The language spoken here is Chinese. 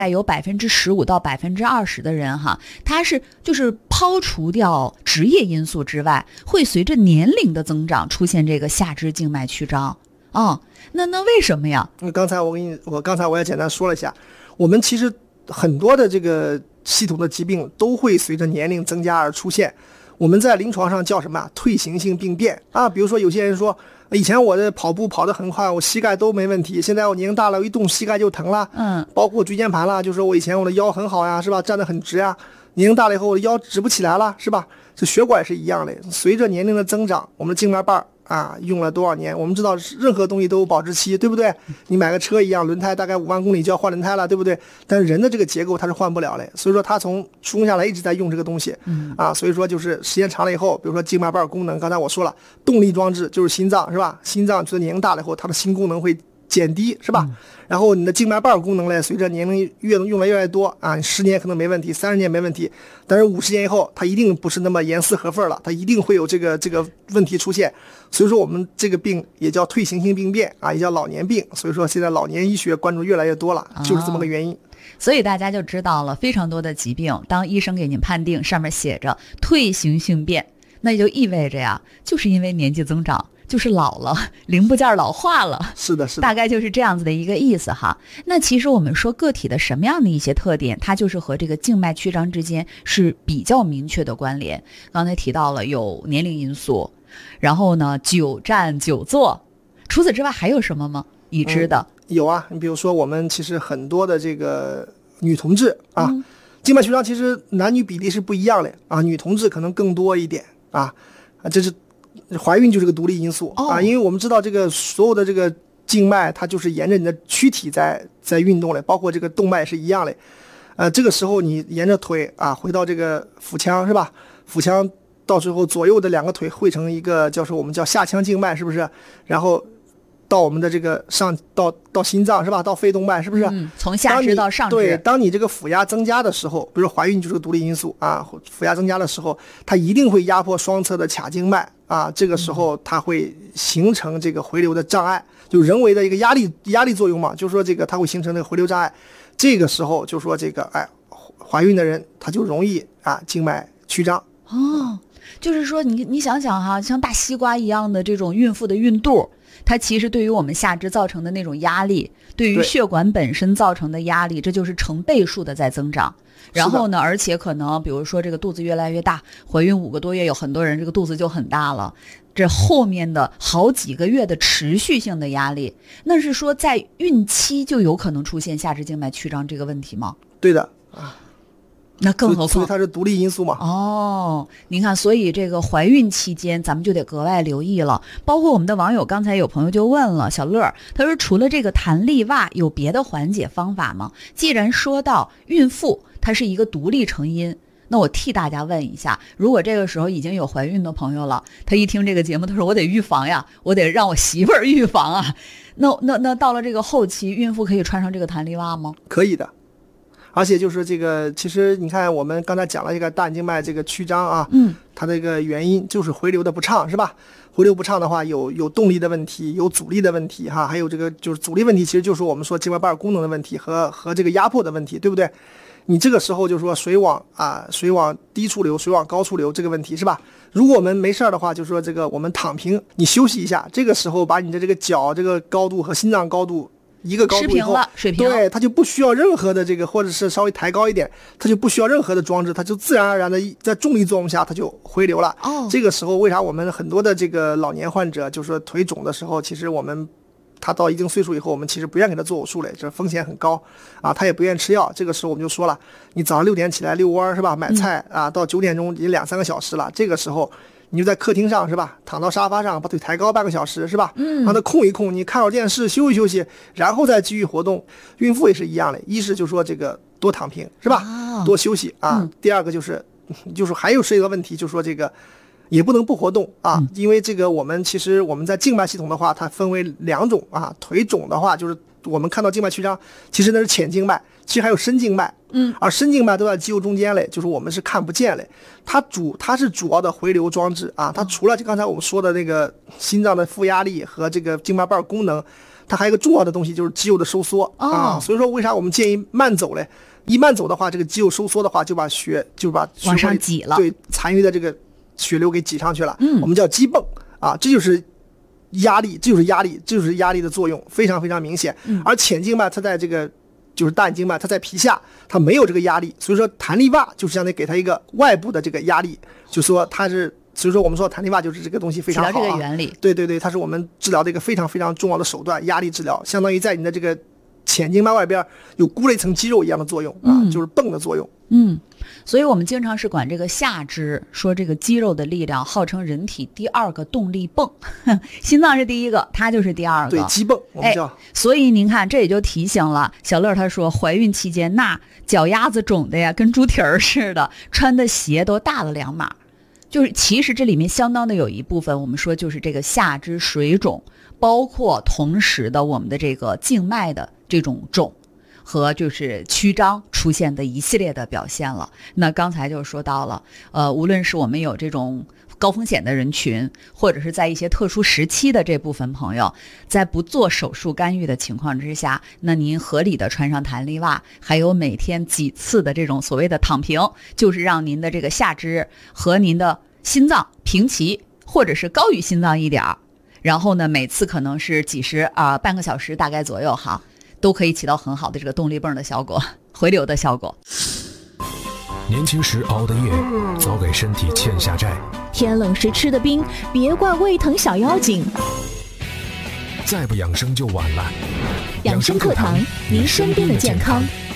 有15%到20%的人哈，他就是抛除掉职业因素之外，会随着年龄的增长出现这个下肢静脉曲张。那为什么呀？ 刚才我也简单说了一下，我们其实很多的这个系统的疾病都会随着年龄增加而出现。我们在临床上叫什么退行性病变啊。比如说有些人说，以前我的跑步跑得很快，我膝盖都没问题，现在我年龄大了，我一动膝盖就疼了。包括椎间盘了，就说我以前我的腰很好呀，是吧？站得很直呀，年龄大了以后我的腰直不起来了，是吧？这血管也是一样的，随着年龄的增长，我们的静脉瓣用了多少年？我们知道任何东西都有保质期，对不对？你买个车一样，轮胎大概5万公里就要换轮胎了，对不对？但是人的这个结构它是换不了的，所以说它从出生下来一直在用这个东西，所以说就是时间长了以后，比如说静脉瓣功能，刚才我说了，动力装置就是心脏，是吧？心脏随着年龄大了以后，它的心功能会减低，是吧？然后你的静脉瓣功能呢，随着年龄用来越来越多10年可能没问题，30年没问题，但是50年以后，它一定不是那么严丝合缝了，它一定会有这个问题出现。所以说我们这个病也叫退行性病变也叫老年病。所以说现在老年医学关注越来越多了，就是这么个原因。 所以大家就知道了，非常多的疾病，当医生给您判定上面写着退行性变，那也就意味着呀，就是因为年纪增长。就是老了，零部件老化了， 是的， 大概就是这样子的一个意思哈。那其实我们说个体的什么样的一些特点，它就是和这个静脉曲张之间是比较明确的关联。刚才提到了有年龄因素，然后呢久站久坐，除此之外还有什么吗？已知的有啊，你比如说我们其实很多的这个女同志静脉曲张其实男女比例是不一样的女同志可能更多一点这是怀孕就是个独立因素因为我们知道这个所有的这个静脉它就是沿着你的躯体在运动的，包括这个动脉是一样的。这个时候你沿着腿回到这个腹腔，是吧？腹腔到时候左右的2个腿汇成一个我们叫下腔静脉，是不是？然后到我们的这个到心脏，是吧？到肺动脉，是不是？ 从下肢到上肢。 对，当你这个腹压增加的时候，比如说怀孕就是个独立因素腹压增加的时候，它一定会压迫双侧的髂静脉这个时候它会形成这个回流的障碍，就人为的一个压力作用嘛，就是说这个它会形成这个回流障碍。这个时候就说这个怀孕的人他就容易静脉曲张。 就是说你想想哈，像大西瓜一样的这种孕妇的孕肚，它其实对于我们下肢造成的那种压力，对于血管本身造成的压力，这就是成倍数的在增长。然后呢，而且可能比如说这个肚子越来越大，怀孕5个多月，有很多人这个肚子就很大了，这后面的好几个月的持续性的压力，那是说在孕期就有可能出现下肢静脉曲张这个问题吗？ 对的那更何况所以它是独立因素嘛。 您看，所以这个怀孕期间咱们就得格外留意了。包括我们的网友，刚才有朋友就问了小乐，他说除了这个弹力袜有别的缓解方法吗？既然说到孕妇它是一个独立成因，那我替大家问一下，如果这个时候已经有怀孕的朋友了，他一听这个节目，他说我得预防呀，我得让我媳妇儿预防啊。那到了这个后期，孕妇可以穿上这个弹力袜吗？ 可以的。而且就是这个，其实你看我们刚才讲了这个大静脉这个曲张它这个原因就是回流的不畅，是吧？回流不畅的话，有动力的问题，有阻力的问题还有这个就是阻力问题，其实就是我们说静脉瓣功能的问题和这个压迫的问题，对不对？你这个时候就是说水往低处流，水往高处流这个问题，是吧？如果我们没事的话，就是说这个我们躺平，你休息一下，这个时候把你的这个脚这个高度和心脏高度一个高度以后， 水平了， 对，它就不需要任何的这个，或者是稍微抬高一点，它就不需要任何的装置，它就自然而然的在重力作用下，它就回流了。这个时候为啥我们很多的这个老年患者，就是说腿肿的时候，其实他到一定岁数以后，我们其实不愿给他做手术嘞，这风险很高他也不愿意吃药。这个时候我们就说了，你早上6点起来遛弯，是吧？买菜到9点钟已经2-3个小时了，这个时候你就在客厅上，是吧？躺到沙发上，把腿抬高半个小时，是吧？让它空一空，你看会儿电视，休息休息，然后再继续活动。孕妇也是一样的，一是就说这个多躺平，是吧？多休息第二个就是还有涉及到问题，就是说这个也不能不活动因为这个我们在静脉系统的话，它分为2种腿肿的话，就是我们看到静脉曲张，其实那是浅静脉，其实还有深静脉，而深静脉都在肌肉中间嘞，就是我们是看不见嘞。它是主要的回流装置它除了就刚才我们说的那个心脏的负压力和这个静脉瓣功能， 它还有一个重要的东西就是肌肉的收缩所以说为啥我们建议慢走嘞？一慢走的话，这个肌肉收缩的话，就把血往上挤了， 对，残余的这个血流给挤上去了。我们叫肌泵这就是压力，这就是压力的作用，非常非常明显。而浅静脉它在这个就是大眼静脉，它在皮下，它没有这个压力，所以说弹力袜就是相当于给它一个外部的这个压力，就说它是。所以说我们说弹力袜就是这个东西非常好这个原理。 对对对，它是我们治疗的一个非常非常重要的手段，压力治疗，相当于在你的这个浅静脉外边有箍了一层肌肉一样的作用就是泵的作用。 所以我们经常是管这个下肢说这个肌肉的力量号称人体第二个动力泵，心脏是第一个，它就是第二个， 对，肌泵我们叫。 所以您看这也就提醒了小乐，他说怀孕期间那脚丫子肿的呀跟猪蹄儿似的，穿的鞋都大了2码。就是其实这里面相当的有一部分我们说就是这个下肢水肿，包括同时的我们的这个静脉的这种肿和就是曲张出现的一系列的表现了。那刚才就说到了无论是我们有这种高风险的人群，或者是在一些特殊时期的这部分朋友，在不做手术干预的情况之下，那您合理的穿上弹力袜，还有每天几次的这种所谓的躺平，就是让您的这个下肢和您的心脏平齐，或者是高于心脏一点，然后呢每次可能是半个小时大概左右都可以起到很好的这个动力泵的效果，回流的效果。 年轻时熬的夜，早给身体欠下债。 天冷时吃的冰，别怪胃疼小妖精。 再不养生就晚了。 养生课堂，您身边的健康